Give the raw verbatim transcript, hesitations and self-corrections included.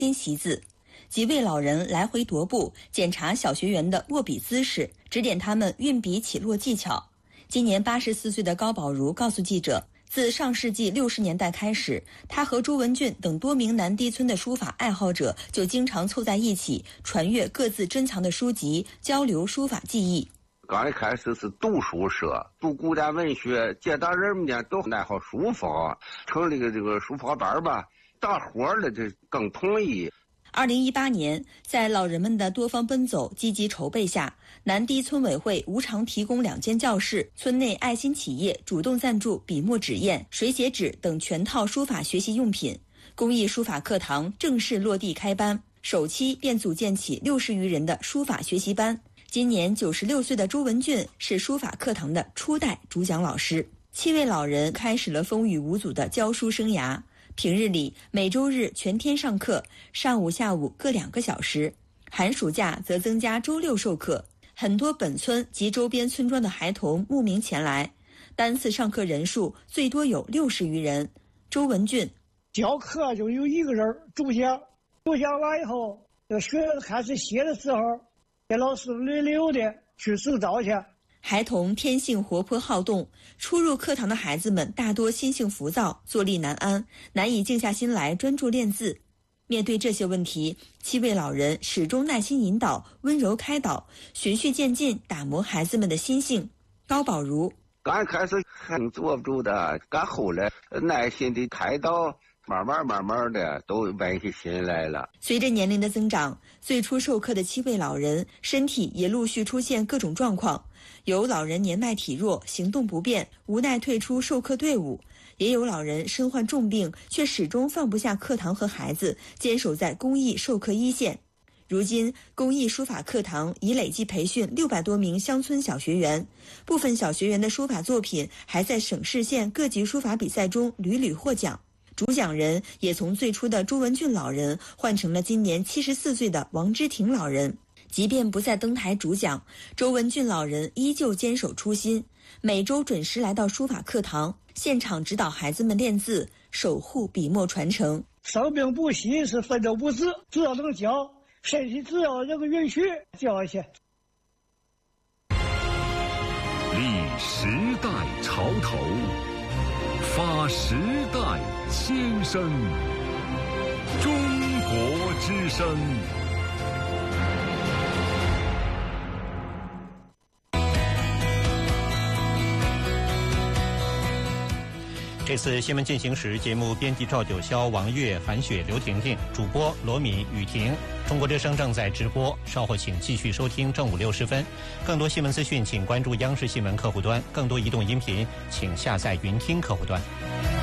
编习字。几位老人来回踱步，检查小学员的握笔姿势，指点他们运笔起落技巧。今年八十四岁的高宝如告诉记者，自上世纪六十年代开始，他和朱文俊等多名南堤村的书法爱好者就经常凑在一起，传阅各自珍藏的书籍，交流书法技艺。 刚一开始是读书社，读古典文学，见到人们呢都爱好书法，成立个这个书法班吧，大伙儿的这更统一。 二零一八年，在老人们的多方奔走、积极筹备下，南堤村委会无偿提供两间教室，村内爱心企业主动赞助笔墨纸砚、水写纸等全套书法学习用品，公益书法课堂正式落地开班，首期便组建起六十余人的书法学习班。今年九十六岁的朱文俊是书法课堂的初代主讲老师，七位老人开始了风雨无阻的教书生涯。平日里每周日全天上课，上午下午各两个小时，寒暑假则增加周六授课。很多本村及周边村庄的孩童慕名前来，单次上课人数最多有六十余人。周文俊教课就有一个人主讲，主讲完以后，这学生开始写的时候，给老师轮流的去指导去。 孩童天性活泼好动，初入课堂的孩子们大多心性浮躁，坐立难安，难以静下心来专注练字。面对这些问题，七位老人始终耐心引导，温柔开导，循序渐进，打磨孩子们的心性。高宝如刚开始很坐不住的，刚后来耐心的开导，慢慢慢慢的都稳起心来了。 随着年龄的增长，最初授课的七位老人身体也陆续出现各种状况，有老人年迈体弱，行动不便，无奈退出授课队伍，也有老人身患重病，却始终放不下课堂和孩子，坚守在公益授课一线。如今公益书法课堂已累计培训六百多名乡村小学员，部分小学员的书法作品还在省市县各级书法比赛中屡屡获奖。主讲人也从最初的朱文俊老人换成了今年七十四岁的王之庭老人。即便不再登台主讲，周文俊老人依旧坚守初心，每周准时来到书法课堂，现场指导孩子们练字，守护笔墨传承。 生病不息是奋斗不止，只要能教，身体只要这个允许，教一些。 立时代潮头，发时代先声，中国之声。 这次新闻进行时，节目编辑赵九霄、王悦、韩雪、刘婷婷，主播罗敏、雨婷。中国之声正在直播，稍后请继续收听正午六十分。更多新闻资讯，请关注央视新闻客户端；更多移动音频，请下载云听客户端。